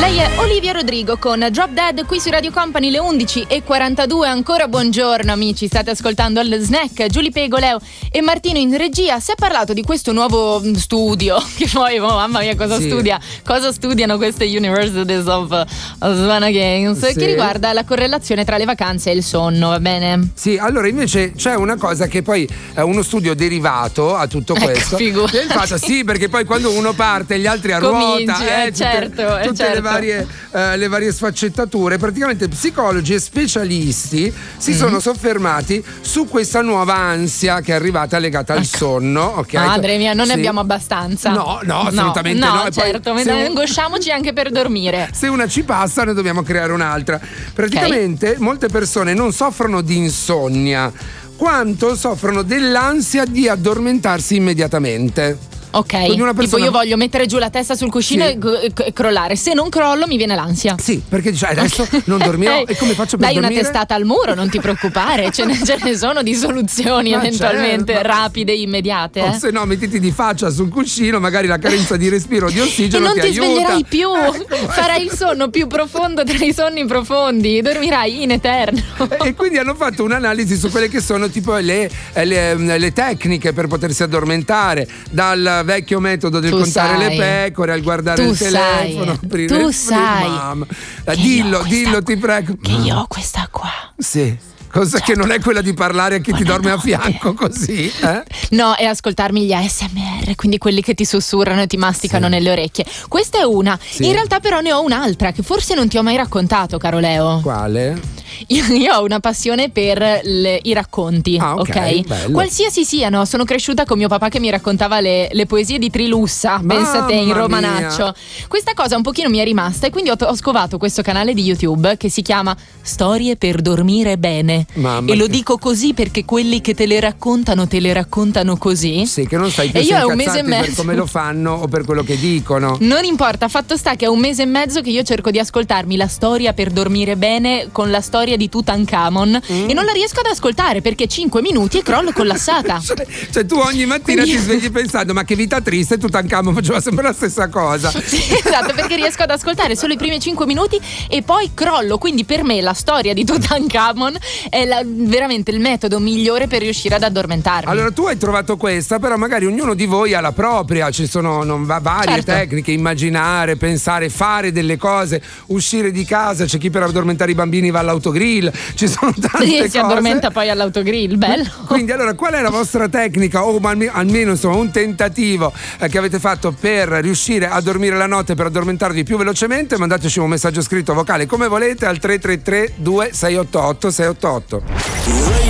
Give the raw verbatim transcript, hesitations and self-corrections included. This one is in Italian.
Lei è Olivia Rodrigo con Drop Dead qui su Radio Company, le undici e quarantadue. Ancora buongiorno amici, state ascoltando il Snack. Giulia Pego, Leo e Martino in regia. Si è parlato di questo nuovo studio che poi, oh, mamma mia, cosa sì. studia cosa studiano queste Universities of, of Savannah Games, sì. che riguarda la correlazione tra le vacanze e il sonno, va bene? Sì, allora invece c'è una cosa che poi è uno studio derivato a tutto questo. Ecco, del fatto, sì, perché poi quando uno parte gli altri a Cominci, ruota, eh, eh, certo, tutte, eh, tutte certo. le varie eh, le varie sfaccettature. Praticamente psicologi e specialisti si mm. sono soffermati su questa nuova ansia che è arrivata legata al ecco. sonno, ok? Madre mia, non sì. ne abbiamo abbastanza. No, no, assolutamente no. no. No, E certo, poi, un... angosciamoci anche per dormire. Se una ci passa, ne dobbiamo creare un'altra. Praticamente okay. molte persone non soffrono di insonnia, quanto soffrono dell'ansia di addormentarsi immediatamente. Ok, persona... tipo io voglio mettere giù la testa sul cuscino sì. e, e crollare. Se non crollo mi viene l'ansia. Sì, perché dici adesso okay. non dormirò e come faccio per Dai dormire? Dai una testata al muro, non ti preoccupare. ce, ne, ce ne sono di soluzioni ma eventualmente certo. rapide, immediate. O eh? se no mettiti di faccia sul cuscino, magari la carenza di respiro di ossigeno e non ti, ti aiuta. sveglierai più. Eh, Farai il sonno più profondo tra i sonni profondi. Dormirai in eterno. E quindi hanno fatto un'analisi su quelle che sono tipo le, le, le tecniche per potersi addormentare, dal vecchio metodo del tu contare sai. le pecore al guardare tu il telefono, sai. aprire tu il sai mamma. Dillo, dillo, ti prego. Che io ho questa qua. Sì. Cosa certo. che non è quella di parlare a chi ti dorme a fianco così, eh? No, è ascoltarmi gli A S M R, quindi quelli che ti sussurrano e ti masticano sì. nelle orecchie. Questa è una. Sì. In realtà però ne ho un'altra che forse non ti ho mai raccontato, caro Leo. Quale? Io, io ho una passione per le, i racconti, ah, ok? okay? Qualsiasi siano, sono cresciuta con mio papà che mi raccontava le, le poesie di Trilussa, pensate, in romanaccio. Mia. Questa cosa un pochino mi è rimasta e quindi ho, ho scovato questo canale di YouTube che si chiama Storie per dormire bene. Mamma e lo che... dico così perché quelli che te le raccontano te le raccontano così. Sì, che non stai più e io è un mese e mezzo per come lo fanno o per quello che dicono. Non importa, fatto sta che è un mese e mezzo che io cerco di ascoltarmi la storia per dormire bene con la storia di Tutankhamon mm. e non la riesco ad ascoltare perché cinque minuti e crollo collassata. cioè, cioè tu ogni mattina Quindi... ti svegli pensando ma che vita triste, Tutankhamon faceva sempre la stessa cosa. Sì, esatto, perché riesco ad ascoltare solo i primi cinque minuti e poi crollo. Quindi per me la storia di Tutankhamon è la, veramente il metodo migliore per riuscire ad addormentarmi. Allora tu hai trovato questa, però magari ognuno di voi ha la propria. Ci sono non, varie certo. tecniche: immaginare, pensare, fare delle cose, uscire di casa. C'è chi per addormentare i bambini va all'autogrill, ci sono tante sì, cose. Si addormenta poi all'autogrill, bello. Quindi allora qual è la vostra tecnica o almeno insomma un tentativo eh, che avete fatto per riuscire a dormire la notte, per addormentarvi più velocemente? Mandateci un messaggio scritto vocale come volete al tre tre tre due sei otto otto sei otto otto.